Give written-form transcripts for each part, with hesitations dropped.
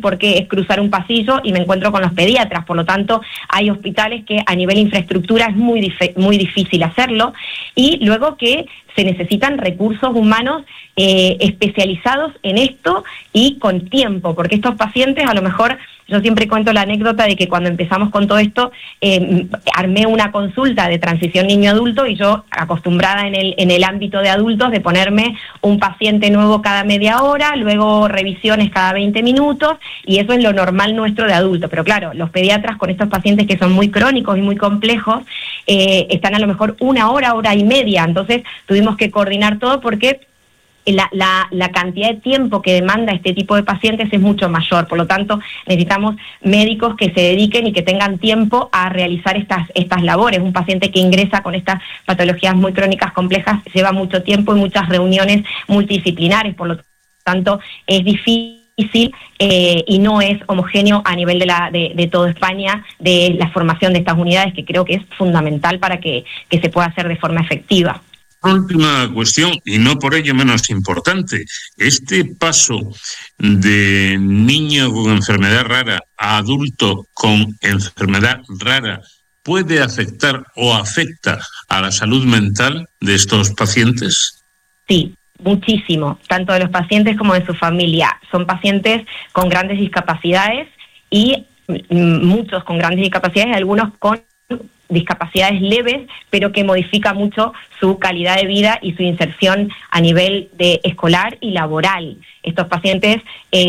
porque es cruzar un pasillo y me encuentro con los pediatras. Por lo tanto, hay hospitales que a nivel infraestructura es muy difícil hacerlo, y luego que se necesitan recursos humanos especializados en esto y con tiempo, porque estos pacientes, a lo mejor, yo siempre cuento la anécdota de que cuando empezamos con todo esto, armé una consulta de transición niño-adulto, y yo, acostumbrada en el ámbito de adultos, de ponerme un paciente nuevo cada media hora, luego revisiones cada 20 minutos, y eso es lo normal nuestro de adulto. Pero claro, los pediatras con estos pacientes que son muy crónicos y muy complejos, están a lo mejor una hora, hora y media, entonces tuvimos que coordinar todo porque la cantidad de tiempo que demanda este tipo de pacientes es mucho mayor. Por lo tanto, necesitamos médicos que se dediquen y que tengan tiempo a realizar estas labores. Un paciente que ingresa con estas patologías muy crónicas complejas lleva mucho tiempo y muchas reuniones multidisciplinares. Por lo tanto, es difícil y no es homogéneo a nivel de toda España, de la formación de estas unidades, que creo que es fundamental para que se pueda hacer de forma efectiva. Última cuestión, y no por ello menos importante. Este paso de niño con enfermedad rara a adulto con enfermedad rara puede afectar o afecta a la salud mental de estos pacientes. Sí, muchísimo, tanto de los pacientes como de su familia. Son pacientes con grandes discapacidades, y muchos con grandes discapacidades, algunos con discapacidades leves, pero que modifica mucho su calidad de vida y su inserción a nivel de escolar y laboral. Estos pacientes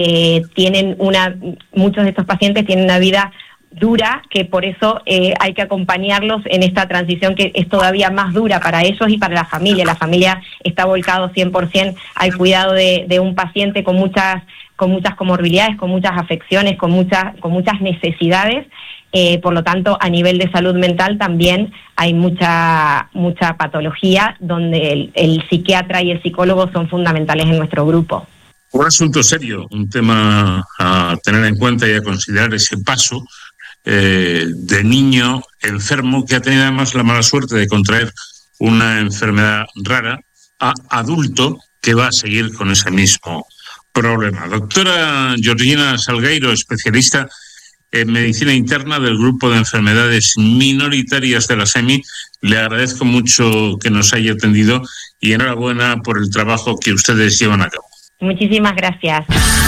muchos de estos pacientes tienen una vida dura, que por eso hay que acompañarlos en esta transición, que es todavía más dura para ellos y para la familia. La familia está volcado 100% al cuidado de un paciente con muchas comorbilidades, con muchas afecciones, con muchas necesidades. Por lo tanto, a nivel de salud mental también hay mucha patología, donde el psiquiatra y el psicólogo son fundamentales en nuestro grupo. Un asunto serio, un tema a tener en cuenta y a considerar, ese paso de niño enfermo que ha tenido además la mala suerte de contraer una enfermedad rara, a adulto que va a seguir con ese mismo problema. Doctora Georgina Salgueiro, especialista en medicina interna del grupo de enfermedades minoritarias de la SEMI, le agradezco mucho que nos haya atendido y enhorabuena por el trabajo que ustedes llevan a cabo. Muchísimas gracias.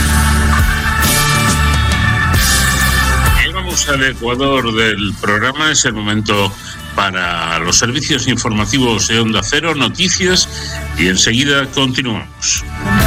Llegamos al ecuador del programa. Es el momento para los servicios informativos de Onda Cero, noticias, y enseguida continuamos.